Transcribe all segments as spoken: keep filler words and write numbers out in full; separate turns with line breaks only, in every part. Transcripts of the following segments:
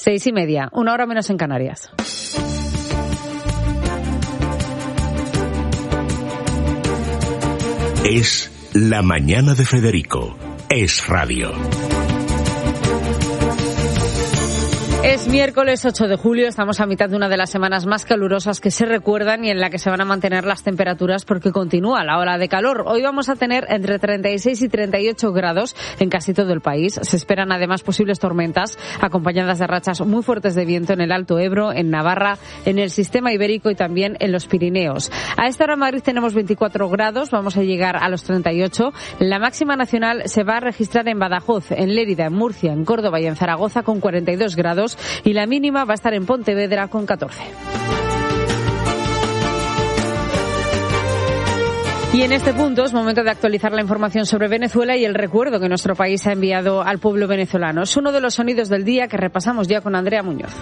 Seis y media, una hora menos en Canarias.
Es la mañana de Federico. Es radio.
Es miércoles ocho de julio, estamos a mitad de una de las semanas más calurosas que se recuerdan y en la que se van a mantener las temperaturas porque continúa la ola de calor. Hoy vamos a tener entre treinta y seis y treinta y ocho grados en casi todo el país. Se esperan además posibles tormentas acompañadas de rachas muy fuertes de viento en el Alto Ebro, en Navarra, en el sistema ibérico y también en los Pirineos. A esta hora en Madrid tenemos veinticuatro grados, vamos a llegar a los treinta y ocho. La máxima nacional se va a registrar en Badajoz, en Lérida, en Murcia, en Córdoba y en Zaragoza con cuarenta y dos grados. Y la mínima va a estar en Pontevedra con catorce. Y en este punto es momento de actualizar la información sobre Venezuela y el recuerdo que nuestro país ha enviado al pueblo venezolano. Es uno de los sonidos del día que repasamos ya con Andrea Muñoz.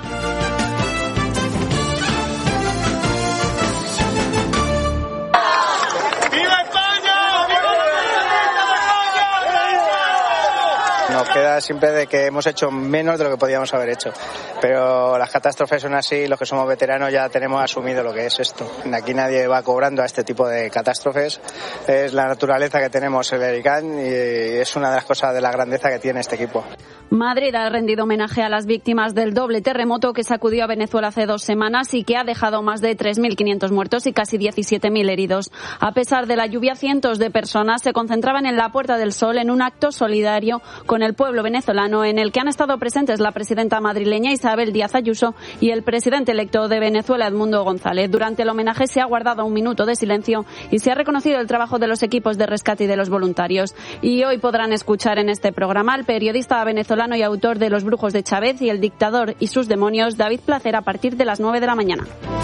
Nos queda siempre de que hemos hecho menos de lo que podíamos haber hecho, pero las catástrofes son así, los que somos veteranos ya tenemos asumido lo que es esto. Aquí nadie va cobrando a este tipo de catástrofes, es la naturaleza que tenemos el huracán y es una de las cosas de la grandeza que tiene este equipo.
Madrid ha rendido homenaje a las víctimas del doble terremoto que sacudió a Venezuela hace dos semanas y que ha dejado más de tres mil quinientos muertos y casi diecisiete mil heridos. A pesar de la lluvia, cientos de personas se concentraban en la Puerta del Sol en un acto solidario con el pueblo venezolano en el que han estado presentes la presidenta madrileña Isabel Díaz Ayuso y el presidente electo de Venezuela, Edmundo González. Durante el homenaje se ha guardado un minuto de silencio y se ha reconocido el trabajo de los equipos de rescate y de los voluntarios. Y hoy podrán escuchar en este programa al periodista venezolano y autor de Los brujos de Chávez y El dictador y sus demonios, David Placer, a partir de las nueve de la mañana.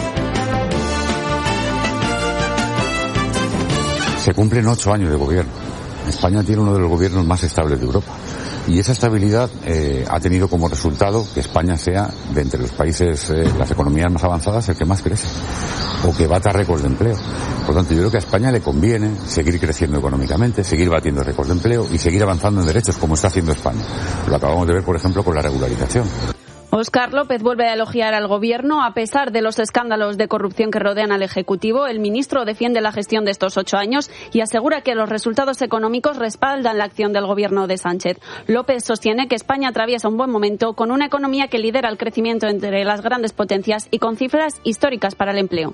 Se cumplen ocho años de gobierno. España tiene uno de los gobiernos más estables de Europa. Y esa estabilidad eh, ha tenido como resultado que España sea, de entre los países, eh, las economías más avanzadas, el que más crece, o que bata récords de empleo. Por lo tanto, yo creo que a España le conviene seguir creciendo económicamente, seguir batiendo récords de empleo y seguir avanzando en derechos, como está haciendo España. Lo acabamos de ver, por ejemplo, con la regularización.
Óscar López vuelve a elogiar al Gobierno. A pesar de los escándalos de corrupción que rodean al Ejecutivo, el ministro defiende la gestión de estos ocho años y asegura que los resultados económicos respaldan la acción del Gobierno de Sánchez. López sostiene que España atraviesa un buen momento con una economía que lidera el crecimiento entre las grandes potencias y con cifras históricas para el empleo.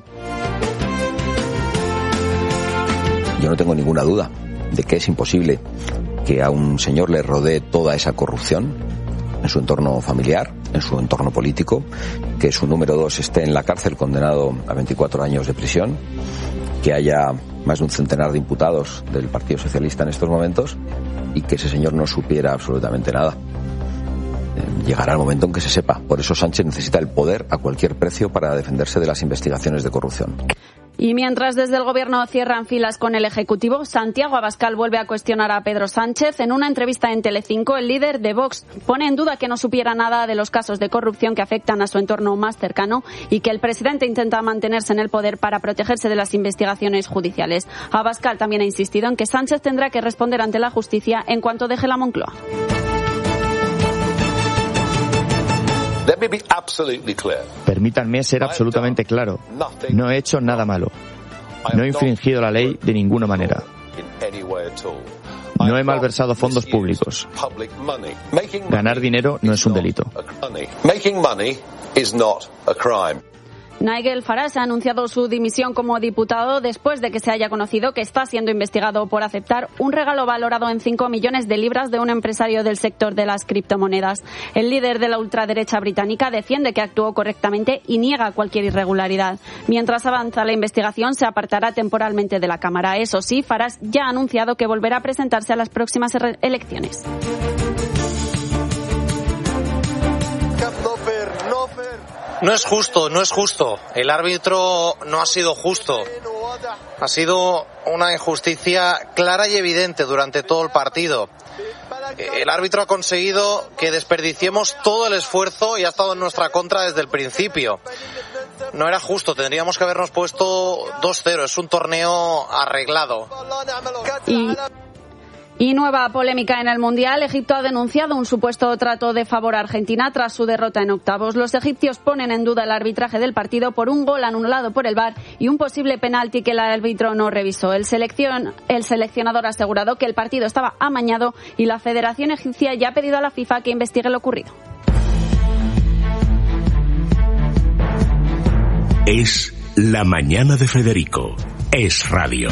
Yo no tengo ninguna duda de que es imposible que a un señor le rodee toda esa corrupción en su entorno familiar, en su entorno político, que su número dos esté en la cárcel condenado a veinticuatro años de prisión, que haya más de un centenar de imputados del Partido Socialista en estos momentos y que ese señor no supiera absolutamente nada. Llegará el momento en que se sepa. Por eso Sánchez necesita el poder a cualquier precio para defenderse de las investigaciones de corrupción.
Y mientras desde el Gobierno cierran filas con el Ejecutivo, Santiago Abascal vuelve a cuestionar a Pedro Sánchez. En una entrevista en Telecinco, el líder de Vox pone en duda que no supiera nada de los casos de corrupción que afectan a su entorno más cercano y que el presidente intenta mantenerse en el poder para protegerse de las investigaciones judiciales. Abascal también ha insistido en que Sánchez tendrá que responder ante la justicia en cuanto deje la Moncloa.
Permítanme ser absolutamente claro. No he hecho nada malo. No he infringido la ley de ninguna manera. No he malversado fondos públicos. Ganar dinero no es un delito.
Nigel Farage ha anunciado su dimisión como diputado después de que se haya conocido que está siendo investigado por aceptar un regalo valorado en cinco millones de libras de un empresario del sector de las criptomonedas. El líder de la ultraderecha británica defiende que actuó correctamente y niega cualquier irregularidad. Mientras avanza la investigación, se apartará temporalmente de la Cámara. Eso sí, Farage ya ha anunciado que volverá a presentarse a las próximas elecciones.
No es justo, no es justo. El árbitro no ha sido justo. Ha sido una injusticia clara y evidente durante todo el partido. El árbitro ha conseguido que desperdiciemos todo el esfuerzo y ha estado en nuestra contra desde el principio. No era justo, tendríamos que habernos puesto dos cero. Es un torneo arreglado.
Y... Y nueva polémica en el Mundial. Egipto ha denunciado un supuesto trato de favor a Argentina tras su derrota en octavos. Los egipcios ponen en duda el arbitraje del partido por un gol anulado por el V A R y un posible penalti que el árbitro no revisó. El, seleccion, el seleccionador ha asegurado que el partido estaba amañado y la Federación Egipcia ya ha pedido a la FIFA que investigue lo ocurrido.
Es La Mañana de Federico. Es Radio.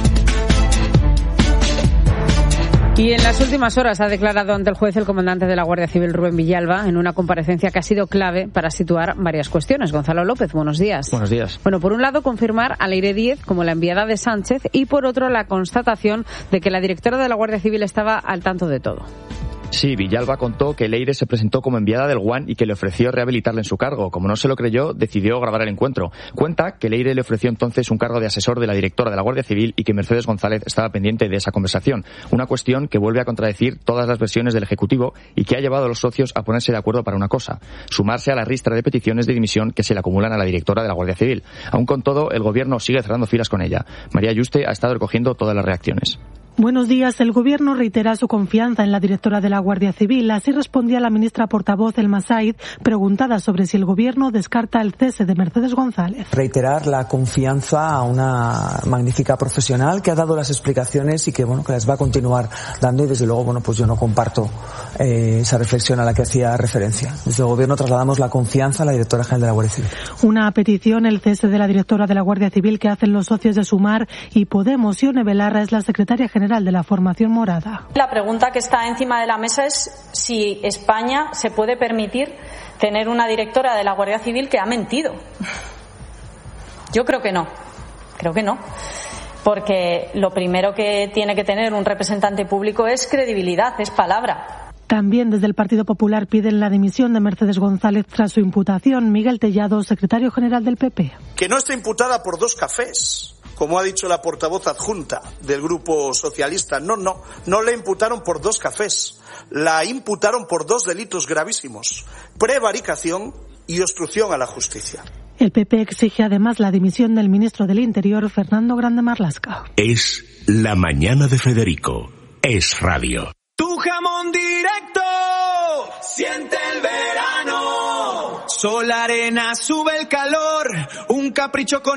Y en las últimas horas ha declarado ante el juez el comandante de la Guardia Civil, Rubén Villalba, en una comparecencia que ha sido clave para situar varias cuestiones. Gonzalo López, buenos días.
Buenos días.
Bueno, por un lado, confirmar a Leire Díez como la enviada de Sánchez y por otro, la constatación de que la directora de la Guardia Civil estaba al tanto de todo.
Sí, Villalba contó que Leire se presentó como enviada del Guan y que le ofreció rehabilitarle en su cargo. Como no se lo creyó, decidió grabar el encuentro. Cuenta que Leire le ofreció entonces un cargo de asesor de la directora de la Guardia Civil y que Mercedes González estaba pendiente de esa conversación. Una cuestión que vuelve a contradecir todas las versiones del Ejecutivo y que ha llevado a los socios a ponerse de acuerdo para una cosa: sumarse a la ristra de peticiones de dimisión que se le acumulan a la directora de la Guardia Civil. Aún con todo, el Gobierno sigue cerrando filas con ella. María Yuste ha estado recogiendo todas las reacciones.
Buenos días. El Gobierno reitera su confianza en la directora de la Guardia Civil. Así respondía la ministra portavoz Elma Said, preguntada sobre si el Gobierno descarta el cese de Mercedes González.
Reiterar la confianza a una magnífica profesional que ha dado las explicaciones y que, bueno, que las va a continuar dando, y desde luego, bueno, pues yo no comparto eh, esa reflexión a la que hacía referencia. Desde el Gobierno trasladamos la confianza a la directora general de la Guardia Civil.
Una petición, el cese de la directora de la Guardia Civil, que hacen los socios de Sumar y Podemos. Ione Belarra es la secretaria general de la formación morada.
La pregunta que está encima de la mesa es si España se puede permitir tener una directora de la Guardia Civil que ha mentido. Yo creo que no, creo que no, porque lo primero que tiene que tener un representante público es credibilidad, es palabra.
También desde el Partido Popular piden la dimisión de Mercedes González tras su imputación. Miguel Tellado, secretario general del P P.
Que no está imputada por dos cafés, como ha dicho la portavoz adjunta del Grupo Socialista. No, no, no la imputaron por dos cafés. La imputaron por dos delitos gravísimos: prevaricación y obstrucción a la justicia.
El P P exige además la dimisión del ministro del Interior, Fernando Grande Marlaska.
Es La Mañana de Federico. Es Radio.
Tu jamón directo, siente el verano. Sol, arena, sube el calor. Un capricho con